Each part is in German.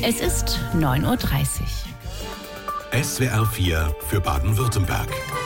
Es ist 9:30 Uhr. SWR 4 für Baden-Württemberg.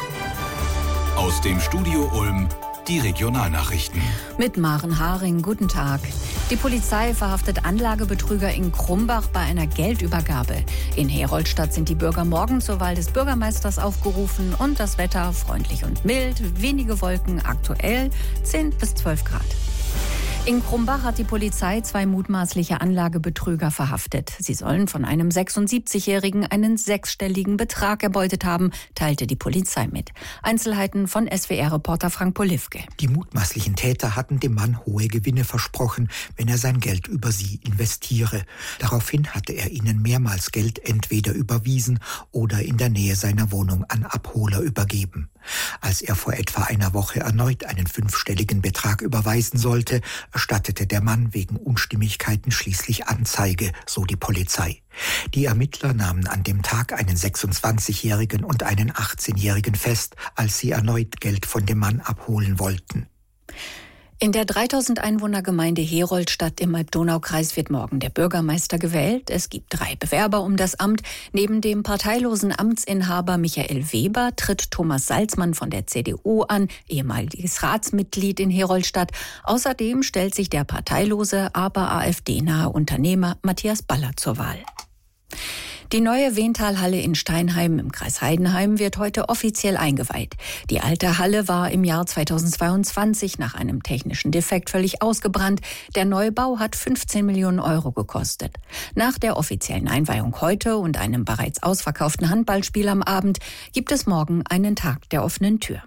Aus dem Studio Ulm die Regionalnachrichten. Mit Maren Haring, guten Tag. Die Polizei verhaftet Anlagebetrüger in Krumbach bei einer Geldübergabe. In Heroldstadt sind die Bürger morgen zur Wahl des Bürgermeisters aufgerufen und das Wetter freundlich und mild, wenige Wolken, aktuell 10 bis 12 Grad. In Krumbach hat die Polizei 2 mutmaßliche Anlagebetrüger verhaftet. Sie sollen von einem 76-Jährigen einen 6-stelligen Betrag erbeutet haben, teilte die Polizei mit. Einzelheiten von SWR-Reporter Frank Polivke. Die mutmaßlichen Täter hatten dem Mann hohe Gewinne versprochen, wenn er sein Geld über sie investiere. Daraufhin hatte er ihnen mehrmals Geld entweder überwiesen oder in der Nähe seiner Wohnung an Abholer übergeben. Als er vor etwa einer Woche erneut einen 5-stelligen Betrag überweisen sollte, erstattete der Mann wegen Unstimmigkeiten schließlich Anzeige, so die Polizei. Die Ermittler nahmen an dem Tag einen 26-Jährigen und einen 18-Jährigen fest, als sie erneut Geld von dem Mann abholen wollten. In der 3000 Einwohner-Gemeinde Heroldstadt im Alb-Donau-Kreis wird morgen der Bürgermeister gewählt. Es gibt 3 Bewerber um das Amt. Neben dem parteilosen Amtsinhaber Michael Weber tritt Thomas Salzmann von der CDU an, ehemaliges Ratsmitglied in Heroldstadt. Außerdem stellt sich der parteilose, aber AfD-nahe Unternehmer Matthias Baller zur Wahl. Die neue Wehnthalhalle in Steinheim im Kreis Heidenheim wird heute offiziell eingeweiht. Die alte Halle war im Jahr 2022 nach einem technischen Defekt völlig ausgebrannt. Der Neubau hat 15 Millionen Euro gekostet. Nach der offiziellen Einweihung heute und einem bereits ausverkauften Handballspiel am Abend gibt es morgen einen Tag der offenen Tür.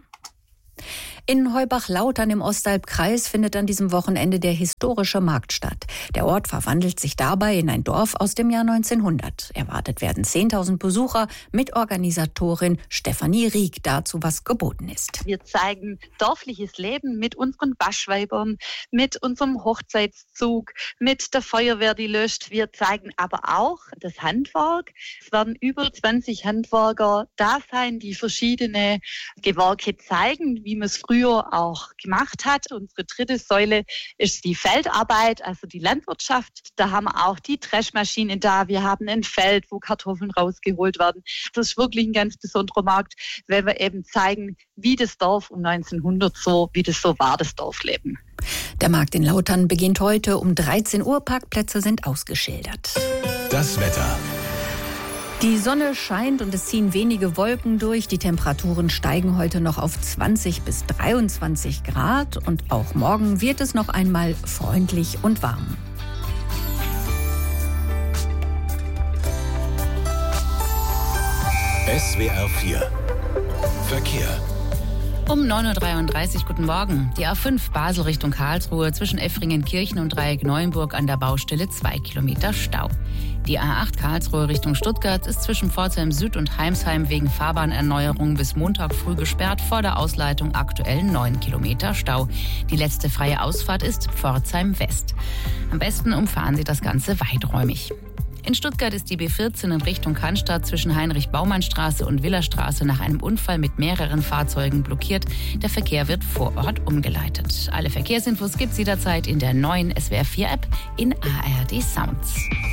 In Heubach-Lautern im Ostalbkreis findet an diesem Wochenende der historische Markt statt. Der Ort verwandelt sich dabei in ein Dorf aus dem Jahr 1900. Erwartet werden 10.000 Besucher, mit Organisatorin Stefanie Rieck dazu, was geboten ist. Wir zeigen dörfliches Leben mit unseren Waschweibern, mit unserem Hochzeitszug, mit der Feuerwehr, die löscht. Wir zeigen aber auch das Handwerk. Es werden über 20 Handwerker da sein, die verschiedene Gewerke zeigen, wie man es früher auch gemacht hat. Unsere dritte Säule ist die Feldarbeit, also die Landwirtschaft. Da haben wir auch die Dreschmaschine da. Wir haben ein Feld, wo Kartoffeln rausgeholt werden. Das ist wirklich ein ganz besonderer Markt, weil wir eben zeigen, wie das Dorf um 1900 wie das so war, das Dorfleben. Der Markt in Lautern beginnt heute um 13 Uhr. Parkplätze sind ausgeschildert. Das Wetter. Die Sonne scheint und es ziehen wenige Wolken durch. Die Temperaturen steigen heute noch auf 20 bis 23 Grad. Und auch morgen wird es noch einmal freundlich und warm. SWR 4 Verkehr. Um 9:33 Uhr, guten Morgen. Die A5 Basel Richtung Karlsruhe zwischen Effringen-Kirchen und Dreieck-Neuenburg an der Baustelle 2 Kilometer Stau. Die A8 Karlsruhe Richtung Stuttgart ist zwischen Pforzheim Süd und Heimsheim wegen Fahrbahnerneuerung bis Montag früh gesperrt, vor der Ausleitung aktuell 9 Kilometer Stau. Die letzte freie Ausfahrt ist Pforzheim West. Am besten umfahren Sie das Ganze weiträumig. In Stuttgart ist die B14 in Richtung Cannstatt zwischen Heinrich-Baumann-Straße und Willerstraße nach einem Unfall mit mehreren Fahrzeugen blockiert. Der Verkehr wird vor Ort umgeleitet. Alle Verkehrsinfos gibt's jederzeit in der neuen SWR 4 App in ARD Sounds.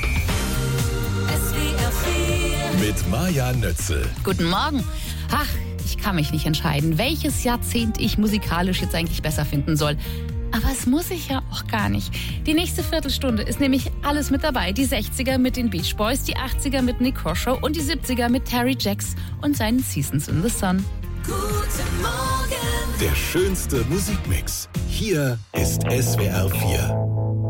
SWR 4 mit Maja Nötzel. Guten Morgen. Ach, ich kann mich nicht entscheiden, welches Jahrzehnt ich musikalisch jetzt eigentlich besser finden soll. Aber das muss ich ja auch gar nicht. Die nächste Viertelstunde ist nämlich alles mit dabei. Die 60er mit den Beach Boys, die 80er mit Nick Kershaw und die 70er mit Terry Jacks und seinen Seasons in the Sun. Guten Morgen. Der schönste Musikmix. Hier ist SWR 4.